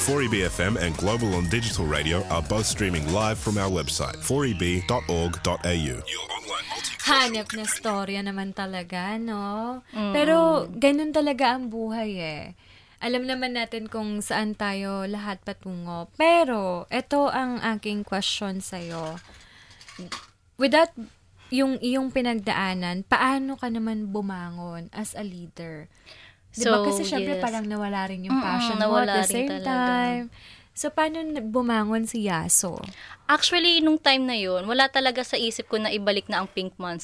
4EB FM and Global on Digital Radio are both streaming live from our website, 4eb.org.au. Your online Hanap na storya naman talaga, no? Pero ganun talaga ang buhay eh. Alam naman natin kung saan tayo lahat patungo. Pero, ito ang aking question sa'yo. With that, yung iyong pinagdaanan, paano ka naman bumangon as a leader? Diba? Kasi syempre parang nawala rin yung passion mo at the same time. So, paano bumangon si Yaso? Actually, nung time na yun, wala talaga sa isip ko na ibalik na ang Pink Months